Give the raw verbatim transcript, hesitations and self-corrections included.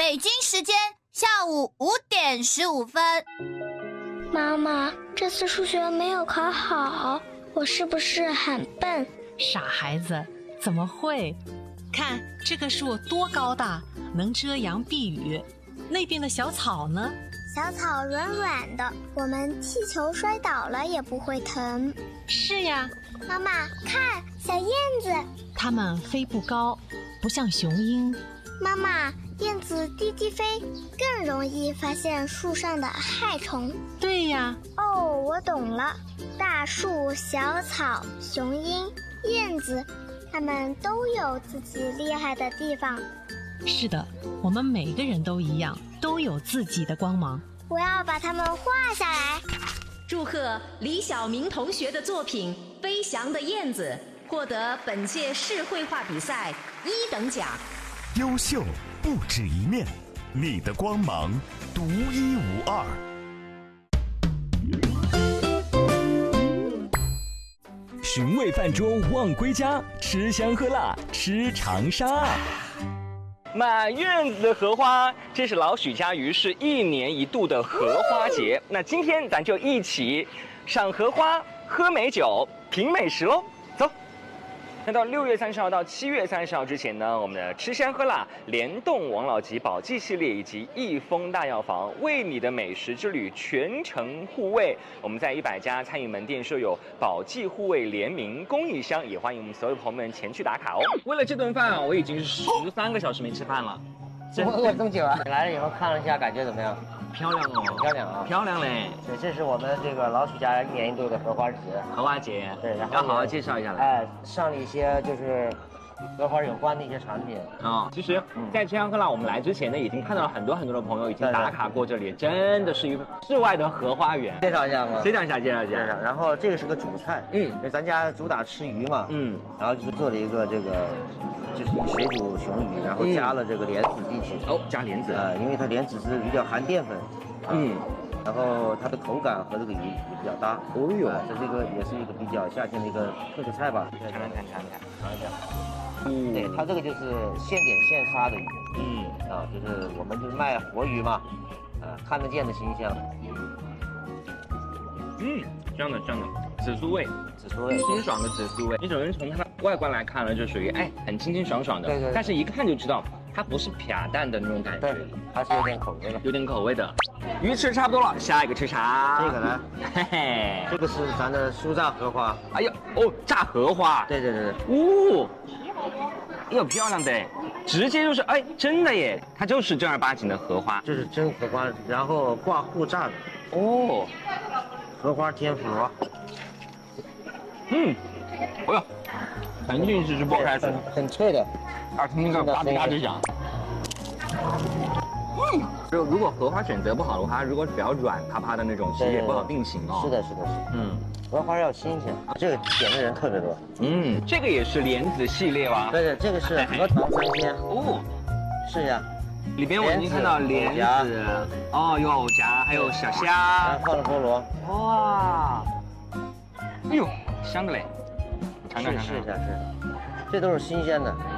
北京时间下午五点十五分。 妈妈，这次数学没有考好，我是不是很笨？ 傻孩子，怎么会？看这棵树多高大，能遮阳避雨。那边的小草呢？ 小草软软的，我们踢球摔倒了也不会疼。 是呀。 妈妈，看小燕子， 它们飞不高，不像雄鹰。 妈妈，燕子低低飞，更容易发现树上的害虫。 对呀。 哦，我懂了，大树、小草、雄鹰、燕子，它们都有自己厉害的地方。 是的，我们每个人都一样，都有自己的光芒。 我要把它们画下来。 祝贺李晓明同学的作品《飞翔的燕子》获得本届市绘画比赛一等奖。 优秀不止一面，你的光芒独一无二。 寻味饭桌望归家，吃香喝辣吃长沙。 满院子的荷花，这是老许家鱼市一年一度的荷花节。那今天咱就一起赏荷花、喝美酒、品美食喽，走！那到六月三十号到七月三十号之前呢，我们的吃香喝辣、联动王老吉宝记系列以及益丰大药房为你的美食之旅全程护卫。我们在一百家餐饮门店设有宝记护卫联名公益箱，也欢迎我们所有朋友们前去打卡哦。为了这顿饭，我已经是十三个小时没吃饭了。 怎么饿这么久啊？来了以后看了一下，感觉怎么样？ 漂亮哦， 漂亮啊， 漂亮嘞！ 对，这是我们这个老许家一年一度的荷花节。 荷花节， 对，然后要好好介绍一下来。 哎，上了一些就是荷花有关的一些产品啊、哦。其实，在吃香喝辣我们来之前呢，已经看到了很多很多的朋友已经打卡过这里，真的是一个世外的荷花园。 介绍一下吗？ 介绍一下，介绍一下。 然后这个是个主菜，嗯，因为咱家主打吃鱼嘛，嗯，然后就是做了一个这个。就是水煮雄鱼，然后加了这个莲子进去。 哦，加莲子啊、呃，因为它莲子是比较含淀粉，嗯，然后它的口感和这个鱼也比较搭。哦哟，呃、这是一个也是一个比较夏天的一个特色菜吧。 尝尝看，尝尝尝一下。 嗯，对，它这个就是现点现杀的鱼。嗯，啊，就是我们就是卖活鱼嘛，啊，看得见的新鲜。 嗯，这样的这样的紫苏味， 紫苏味， 清爽的紫苏味。你首先从它的外观来看呢，就属于哎很清清爽爽的，对 对, 对。但是一看就知道它不是撇淡的那种感觉， 对，它是有点口味的， 有点口味的。鱼吃差不多了，下一个吃啥？ 这个呢？嘿嘿，这个是咱的酥炸荷花。 哎呀，哦，炸荷花。 对对对对。 哦，哎呦漂亮的，直接就是哎真的耶，它就是正儿八经的荷花， 这是真荷花，然后挂糊炸的。 哦。 荷花天妇罗， 嗯，哎呀，沉浸式直播开始， 很很脆的， 啊，听那个嘎吱嘎吱响。嗯，就如果荷花选择不好的话，如果比较软趴趴的那种，其实也不好定型哦。 是的，是的，是。嗯，荷花要新鲜，这个点的人特别多。 嗯，这个也是莲子系列吧？ 对对，这个是荷塘三鲜。哦，试一下。 里边我已经看到莲子，哦，有藕夹，还有小虾， 放了菠萝， 哇，哎呦，香的嘞！尝尝尝， 试一下，试一下，这都是新鲜的。